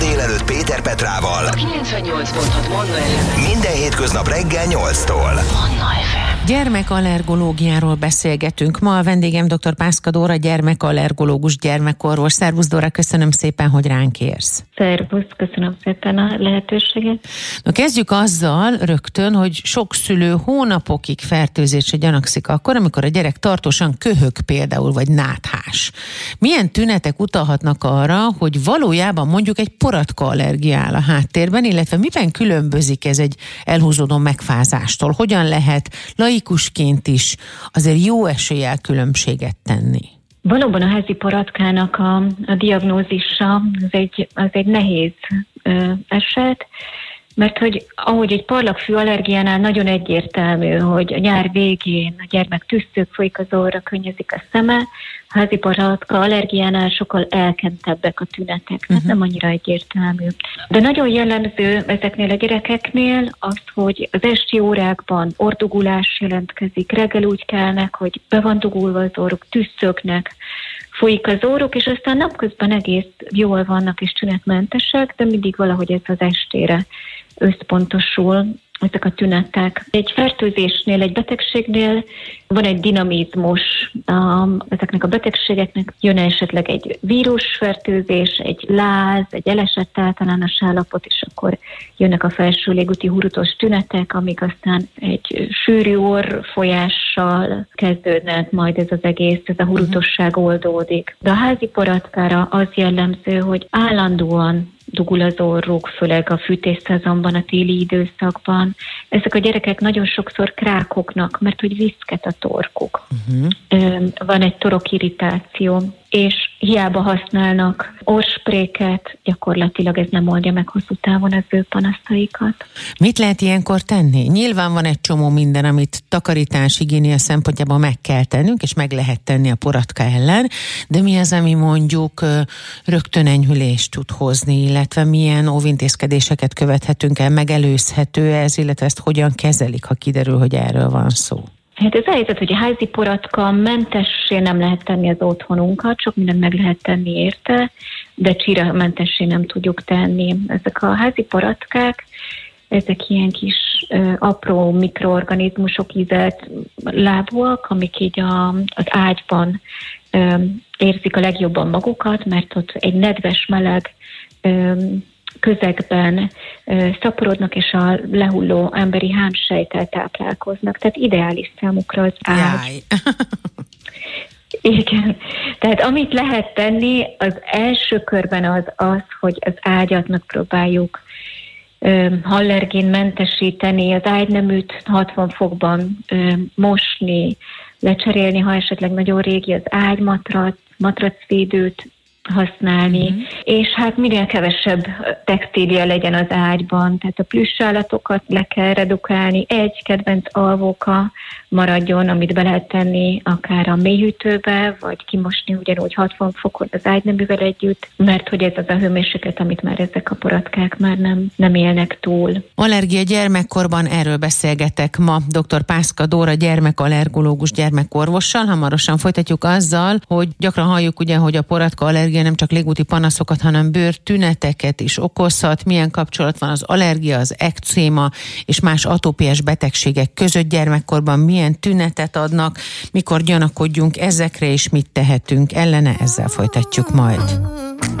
délelőtt Péter Petrával. 98.6 Manna FM. Minden hétköznap reggel 8-tól. Manna FM. Gyermekallergológiáról beszélgetünk. Ma a vendégem dr. Pászka Dóra, gyermekallergológus, gyermekorvos. Szervusz Dóra, köszönöm szépen, hogy ránk érsz. Szervusz, köszönöm szépen a lehetőséget. Na, kezdjük azzal rögtön, hogy sok szülő hónapokig fertőzésre gyanakszik akkor, amikor a gyerek tartósan köhög például, vagy náthás. Milyen tünetek utalhatnak arra, hogy valójában mondjuk egy poratka allergia áll a háttérben, illetve miben különbözik ez egy elhúzódó megfázástól? Hogyan lehet laikusként is azért jó eséllyel különbséget tenni? Valóban a házi poratkának a diagnózisa az egy nehéz eset, mert hogy ahogy egy parlagfű allergiánál nagyon egyértelmű, hogy a nyár végén a gyermek tüsszög, folyik az orra, könnyezik a szeme, a házi poratka allergiánál sokkal elkentebbek a tünetek, nem annyira egyértelmű. De nagyon jellemző ezeknél a gyerekeknél az, hogy az esti órákban ordugulás jelentkezik, reggel úgy kelnek, hogy be van dugulva az orruk, tüsszögnek, folyik az orruk, és aztán napközben egész jól vannak és tünetmentesek, de mindig valahogy ez az estére összpontosul ezek a tünetek. Egy fertőzésnél, egy betegségnél van egy dinamizmus ezeknek a betegségeknek. Jön esetleg egy vírusfertőzés, egy láz, egy elesett általános állapot, és akkor jönnek a felső légúti hurutos tünetek, amik aztán egy sűrű orrfolyással kezdődnek, majd ez az egész, ez a hurutosság oldódik. De a házi poratkára az jellemző, hogy állandóan dugul az orruk, főleg a fűtésszezonban, a téli időszakban. Ezek a gyerekek nagyon sokszor krákognak, mert hogy viszket a torkuk. Van egy torokirritáció, és hiába használnak orrspréket, gyakorlatilag ez nem oldja meg hosszú távon az ő panaszaikat. Mit lehet ilyenkor tenni? Nyilván van egy csomó minden, amit takarítás, higiénia szempontjából meg kell tennünk, és meg lehet tenni a poratka ellen, de mi az, ami mondjuk rögtön enyhülést tud hozni, illetve milyen óvintézkedéseket követhetünk el, megelőzhető ez, illetve ezt hogyan kezelik, ha kiderül, hogy erről van szó? Hát ez a helyzet, hogy a házi poratka mentessé nem lehet tenni az otthonunkat, sok mindent meg lehet tenni érte, de csíra mentessé nem tudjuk tenni. Ezek a házi poratkák, ezek ilyen kis apró mikroorganizmusok, ízelt lábúak, amik így az ágyban érzik a legjobban magukat, mert ott egy nedves, meleg közegben szaporodnak, és a lehulló emberi hámsejttel táplálkoznak. Tehát ideális számukra az ágy. Igen. Tehát amit lehet tenni, az első körben az, hogy az ágyat megpróbáljuk allergénmentesíteni, az ágyneműt 60 fokban mosni, lecserélni, ha esetleg nagyon régi az matracvédőt használni, és hát minél kevesebb textília legyen az ágyban, tehát a plüssállatokat le kell redukálni, egy kedvenc alvóka maradjon, amit be lehet tenni akár a mélyhűtőbe, vagy kimosni ugyanúgy 60 fokon az ágyneművel együtt, mert hogy ez az a hőmérséklet, amit már ezek a poratkák már nem élnek túl. Allergia gyermekkorban, erről beszélgetek ma dr. Pászka Dóra, gyermekallergológus, gyermekorvossal. Hamarosan folytatjuk azzal, hogy gyakran halljuk ugye, hogy a poratka allergia nem csak légúti panaszokat, hanem bőrtüneteket is okozhat. Milyen kapcsolat van az allergia, az ekcéma és más atópiás betegségek között gyermekkorban, milyen tünetet adnak, mikor gyanakodjunk ezekre, és mit tehetünk ellene, ezzel folytatjuk majd.